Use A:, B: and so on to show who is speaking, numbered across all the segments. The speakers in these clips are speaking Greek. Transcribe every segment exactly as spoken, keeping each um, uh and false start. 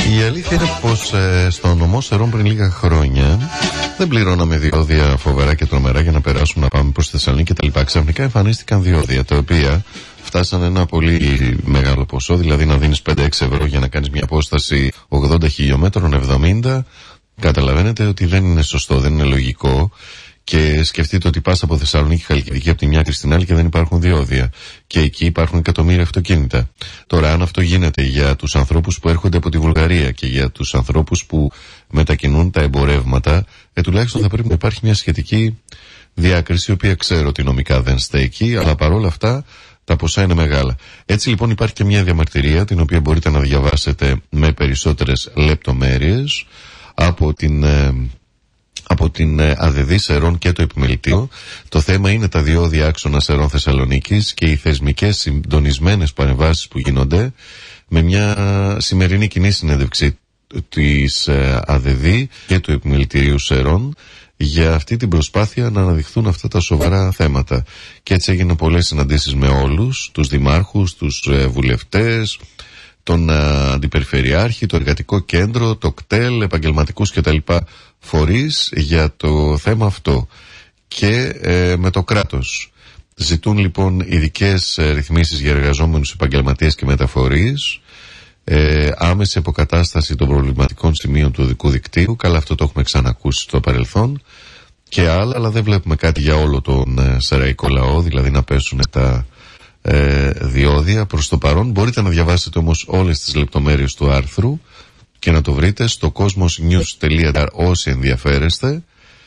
A: Η αλήθεια είναι πως ε, στο νομό Σερών πριν λίγα χρόνια δεν πληρώναμε διόδια φοβερά και τρομερά για να περάσουμε να πάμε προς Θεσσαλονίκη κτλ. Ξαφνικά εμφανίστηκαν διόδια τα οποία φτάσαν ένα πολύ μεγάλο ποσό, δηλαδή να δίνεις πέντε έξι ευρώ για να κάνεις μια απόσταση ογδόντα χιλιόμετρων, εβδομήντα. Καταλαβαίνετε ότι δεν είναι σωστό, δεν είναι λογικό. Και σκεφτείτε ότι πας από Θεσσαλονίκη Χαλκιδική από τη μια άκρη στην άλλη και δεν υπάρχουν διόδια. Και εκεί υπάρχουν εκατομμύρια αυτοκίνητα. Τώρα, αν αυτό γίνεται για τους ανθρώπους που έρχονται από τη Βουλγαρία και για τους ανθρώπους που μετακινούν τα εμπορεύματα, ε, τουλάχιστον θα πρέπει να υπάρχει μια σχετική διάκριση, η οποία ξέρω ότι νομικά δεν στέκει, αλλά παρόλα αυτά τα ποσά είναι μεγάλα. Έτσι λοιπόν υπάρχει και μια διαμαρτυρία, την οποία μπορείτε να διαβάσετε με περισσότερες λεπτομέρειες από την... Ε, από την ΑΔΔ Σερών και το επιμελητείο. Το θέμα είναι τα διόδια άξονα Σερών Θεσσαλονίκης και οι θεσμικές συντονισμένες παρεμβάσεις που γίνονται, με μια σημερινή κοινή συνέντευξη της ΑΔΔ και του επιμελητηρίου Σερών για αυτή την προσπάθεια να αναδειχθούν αυτά τα σοβαρά θέματα. Και έτσι έγιναν πολλές συναντήσεις με όλους, τους δημάρχους, τους βουλευτές, τον αντιπεριφερειάρχη, το εργατικό κέντρο, το κτέλ, επαγγελματικούς κτλ. Φορείς για το θέμα αυτό και ε, με το κράτος. Ζητούν λοιπόν ειδικές ε, ρυθμίσεις για εργαζόμενους, επαγγελματίες και μεταφορείς, ε, άμεση αποκατάσταση των προβληματικών σημείων του οδικού δικτύου. Καλά, αυτό το έχουμε ξανακούσει στο παρελθόν και άλλα, αλλά δεν βλέπουμε κάτι για όλο τον ε, σεραϊκό λαό, δηλαδή να πέσουν τα ε, διόδια προς το παρόν. Μπορείτε να διαβάσετε όμως όλες τις λεπτομέρειες του άρθρου και να το βρείτε στο cosmosnews τελεία gr όσοι ενδιαφέρεστε,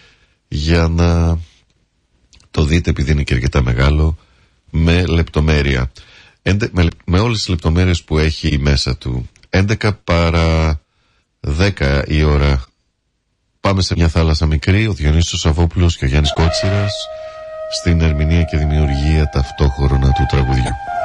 A: για να το δείτε, επειδή είναι και αρκετά μεγάλο, με λεπτομέρεια. Εντε, με, με όλες τις λεπτομέρειες που έχει μέσα του. έντεκα παρά δέκα η ώρα. Πάμε σε μια θάλασσα μικρή, ο Διονύσος Σαββόπουλος και ο Γιάννης Κότσιρας στην ερμηνεία και δημιουργία ταυτόχρονα του τραγουδιού.